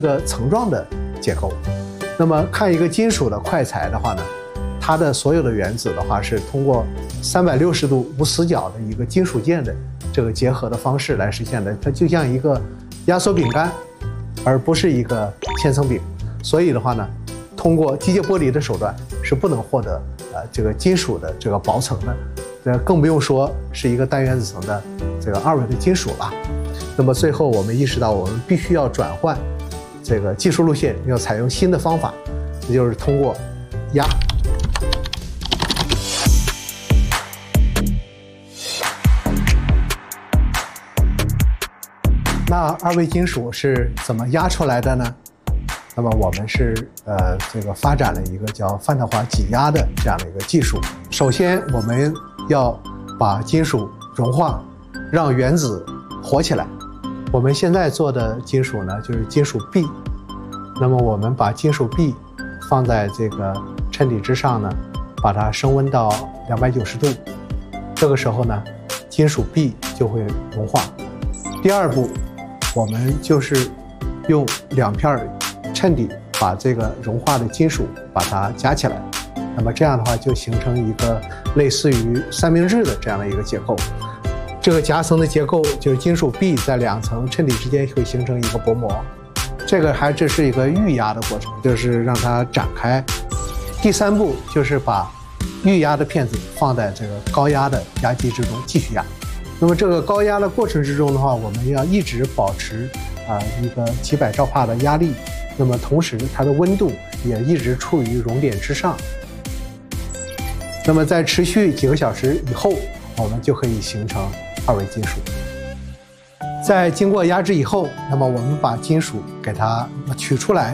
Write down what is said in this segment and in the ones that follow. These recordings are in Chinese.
一个层状的结构。那么看一个金属的快材的话呢，它的所有的原子的话是通过360度无死角的一个金属键的这个结合的方式来实现的，它就像一个压缩饼干，而不是一个千层饼。所以的话呢，通过机械剥离的手段是不能获得这个金属的这个薄层的，更不用说是一个单原子层的这个2维的金属了。那么最后我们意识到，我们必须要转换这个技术路线，要采用新的方法，也就是通过压。那2维金属是怎么压出来的呢？那么我们是这个发展了一个叫范特华挤压的这样的一个技术。首先我们要把金属融化，让原子活起来。我们现在做的金属呢，就是金属壁。那么我们把金属壁放在这个衬底之上呢，把它升温到290度。这个时候呢，金属壁就会融化。第二步，我们就是用2片衬底把这个融化的金属把它夹起来。那么这样的话就形成一个类似于三明治的这样的一个结构。这个夹层的结构就是金属壁在2层衬底之间会形成一个薄膜。这是一个预压的过程，就是让它展开。第3步就是把预压的片子放在这个高压的压机之中继续压。那么这个高压的过程之中的话，我们要一直保持一个几百兆帕的压力，那么同时它的温度也一直处于熔点之上。那么在持续几个小时以后，我们就可以形成2维金属。在经过压制以后，那么我们把金属给它取出来。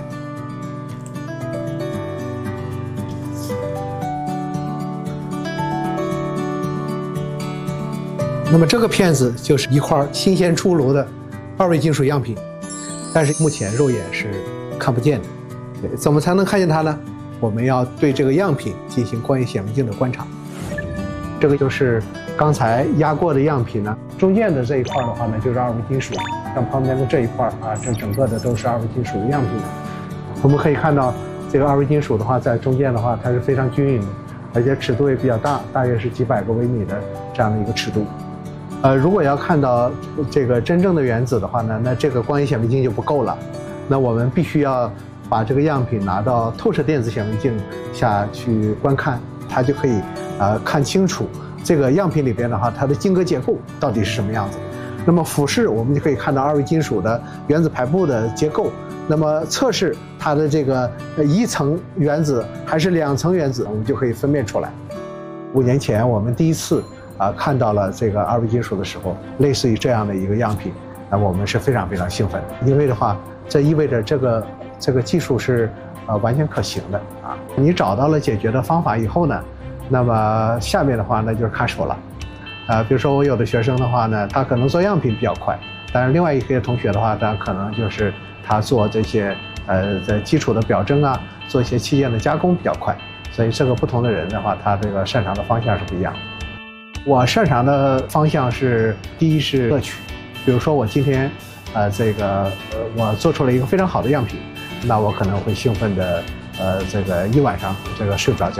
那么这个片子就是一块新鲜出炉的2维金属样品，但是目前肉眼是看不见的。怎么才能看见它呢？我们要对这个样品进行光学显微镜的观察。这个就是刚才压过的样品呢，中间的这一块的话呢，就是2维金属，像旁边的这一块这整个的都是2维金属的样品。我们可以看到，这个2维金属的话，在中间的话，它是非常均匀的，而且尺度也比较大，大约是几百个微米的这样的一个尺度。如果要看到这个真正的原子的话呢，那这个光学显微镜就不够了，那我们必须要把这个样品拿到透射电子显微镜下去观看，它就可以看清楚这个样品里边的话，它的晶格结构到底是什么样子。那么俯视我们就可以看到2维金属的原子排布的结构，那么测试它的这个1层原子还是2层原子，我们就可以分辨出来。5年前我们第一次看到了这个2维金属的时候，类似于这样的一个样品，那么我们是非常非常兴奋，因为的话，这意味着这个技术是完全可行的啊。你找到了解决的方法以后呢，那么下面的话那就是看手了。比如说我有的学生的话呢，他可能做样品比较快，但是另外一些同学的话，他可能就是他做这些在基础的表征啊，做一些器件的加工比较快。所以这个不同的人的话，他这个擅长的方向是不一样的。我擅长的方向是，第一是乐趣，比如说我今天我做出了一个非常好的样品，那我可能会兴奋的这个一晚上这个睡不着觉。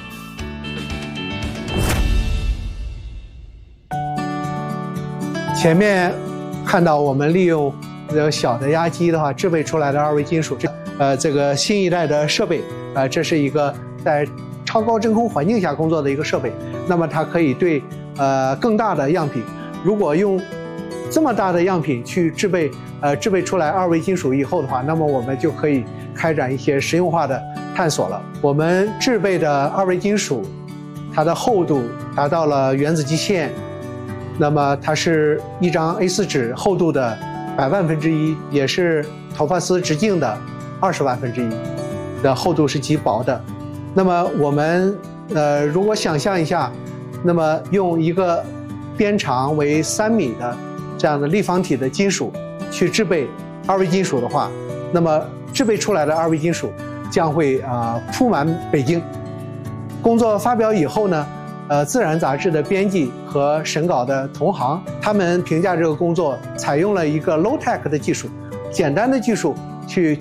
前面看到我们利用这个小的压机的话制备出来的2维金属，这个新一代的设备，这是一个在超高真空环境下工作的一个设备，那么它可以对更大的样品，如果用这么大的样品去制备出来2维金属以后的话，那么我们就可以开展一些实用化的探索了。我们制备的2维金属，它的厚度达到了原子极限，那么它是一张 A4 纸厚度的100万分之一，也是头发丝直径的20万分之一的厚度，是极薄的。那么我们如果想象一下，那么用一个边长为3米的这样的立方体的金属去制备2维金属的话，那么制备出来的2维金属将会铺满北京。工作发表以后呢，自然杂志的编辑和审稿的同行，他们评价这个工作采用了一个 low tech 的技术，简单的技术， 去